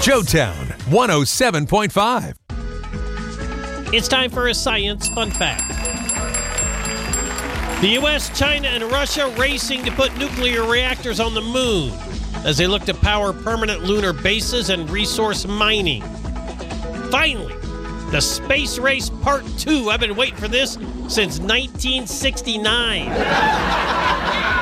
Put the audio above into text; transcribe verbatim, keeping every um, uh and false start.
Joetown one oh seven point five. It's time for a science fun fact. The U S, China, and Russia racing to put nuclear reactors on the moon as they look to power permanent lunar bases and resource mining. Finally, the space race part two. I've been waiting for this since nineteen sixty-nine.